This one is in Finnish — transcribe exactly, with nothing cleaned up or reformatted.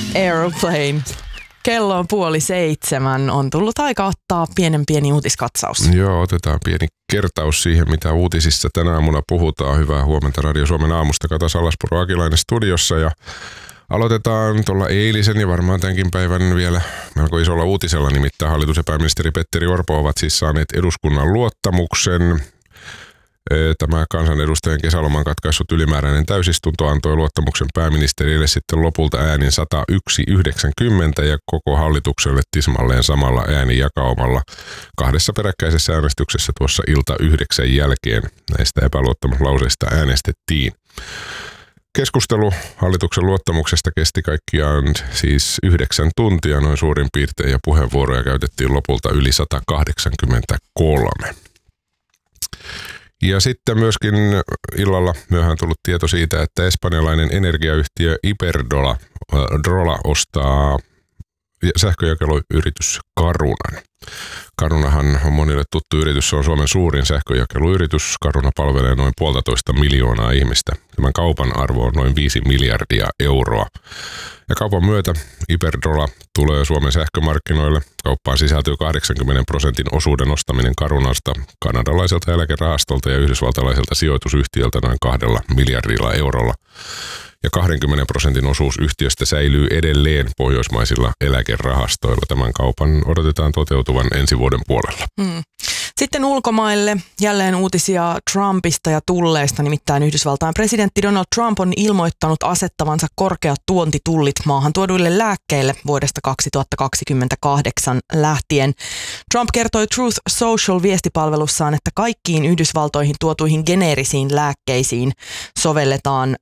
Aeroplane. Kello on puoli seitsemän. On tullut aika ottaa pienen pieni uutiskatsaus. Joo, otetaan pieni kertaus siihen, mitä uutisissa tänä aamuna puhutaan. Hyvää huomenta Radio Suomen aamusta. Kata Salaspuro Akilainen studiossa ja aloitetaan tuolla eilisen ja varmaan tämänkin päivän vielä melko isolla uutisella. Nimittäin hallitus ja pääministeri Petteri Orpo ovat siis saaneet eduskunnan luottamuksen. Tämä kansanedustajien kesäloman katkaissut ylimääräinen täysistunto antoi luottamuksen pääministerille sitten lopulta äänin sata yksi yhdeksänkymmentä ja koko hallitukselle tismalleen samalla äänijakaumalla. Kahdessa peräkkäisessä äänestyksessä tuossa ilta yhdeksän jälkeen näistä epäluottamuslauseista äänestettiin. Keskustelu hallituksen luottamuksesta kesti kaikkiaan siis yhdeksän tuntia noin suurin piirtein ja puheenvuoroja käytettiin lopulta yli sata kahdeksankymmentäkolme. Ja sitten myöskin illalla myöhään tullut tieto siitä, että espanjalainen energiayhtiö Iberdrola Drola ostaa sähköjakeluyritys Carunan. Carunahan on monille tuttu yritys, se on Suomen suurin sähköjakeluyritys. Caruna palvelee noin puolitoista miljoonaa ihmistä. Tämän kaupan arvo on noin viisi miljardia euroa. Ja kaupan myötä Iberdrola tulee Suomen sähkömarkkinoille. Kauppaan sisältyy kahdeksankymmentä prosentin osuuden ostaminen Carunasta kanadalaiselta eläkerahastolta ja yhdysvaltalaiselta sijoitusyhtiöltä noin kahdella miljardilla eurolla. Ja kaksikymmentä prosentin osuus yhtiöstä säilyy edelleen pohjoismaisilla eläkerahastoilla. Tämän kaupan odotetaan toteutuvan ensi vuoden puolella. Hmm. Sitten ulkomaille jälleen uutisia Trumpista ja tulleista, nimittäin Yhdysvaltain presidentti Donald Trump on ilmoittanut asettavansa korkeat tuontitullit maahan tuoduille lääkkeille vuodesta kaksituhattakaksikymmentäkahdeksan lähtien. Trump kertoi Truth Social-viestipalvelussaan, että kaikkiin Yhdysvaltoihin tuotuihin geneerisiin lääkkeisiin sovelletaan